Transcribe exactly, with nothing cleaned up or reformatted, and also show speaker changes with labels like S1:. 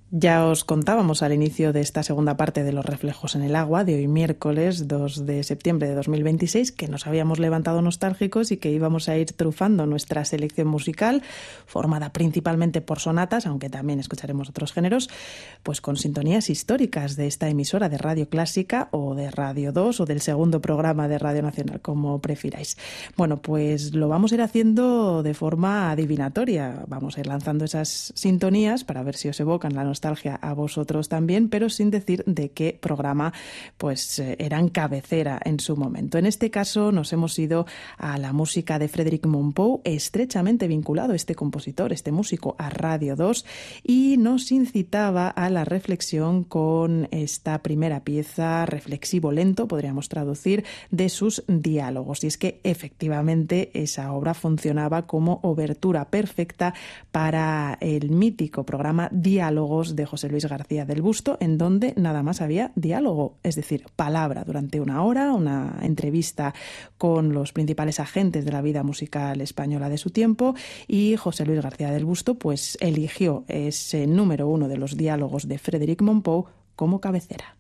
S1: Ya os contábamos al inicio de esta segunda parte de Los reflejos en el agua, de hoy miércoles dos de septiembre de dos mil veintiséis, que nos habíamos levantado nostálgicos y que íbamos a ir trufando nuestra selección musical, formada principalmente por sonatas, aunque también escucharemos otros géneros, pues con sintonías históricas de esta emisora de Radio Clásica o de Radio dos o del segundo programa de Radio Nacional, como prefiráis. Bueno, pues lo vamos a ir haciendo de forma adivinatoria. Vamos a ir lanzando esas sintonías para ver si os evocan la nostalgia nostalgia a vosotros también, pero sin decir de qué programa pues eh, eran cabecera en su momento. En este caso nos hemos ido a la música de Frédéric Mompou, estrechamente vinculado este compositor, este músico, a Radio dos, y nos incitaba a la reflexión con esta primera pieza, reflexivo lento, podríamos traducir, de sus diálogos. Y es que efectivamente esa obra funcionaba como obertura perfecta para el mítico programa Diálogos de José Luis García del Busto, en donde nada más había diálogo, es decir, palabra durante una hora, una entrevista con los principales agentes de la vida musical española de su tiempo, y José Luis García del Busto pues eligió ese número uno de los diálogos de Frédéric Mompou como cabecera.